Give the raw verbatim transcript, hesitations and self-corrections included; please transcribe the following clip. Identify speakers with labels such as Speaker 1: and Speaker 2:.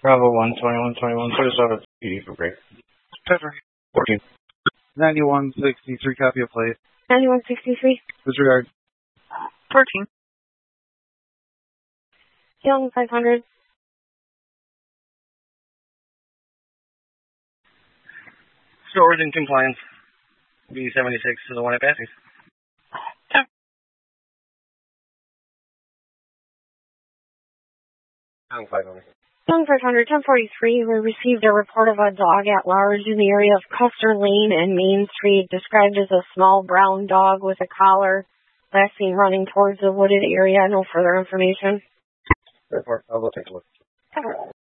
Speaker 1: Bravo one, twenty-one, twenty-one, thirty-seven, P D for break.
Speaker 2: Pepper.
Speaker 1: fourteen.
Speaker 2: ninety-one sixty-three, copy of plate.
Speaker 3: ninety-one sixty-three.
Speaker 2: Disregard.
Speaker 4: fourteen.
Speaker 3: Young five hundred.
Speaker 1: Stores in compliance. B seventy-six to the one at Basseys. Young five hundred.
Speaker 3: Young five hundred, ten forty-three, we received a report of a dog at large in the area of Custer Lane and Main Street, described as a small brown dog with a collar, last seen running towards the wooded area. No further information.
Speaker 1: Report. I will take a look.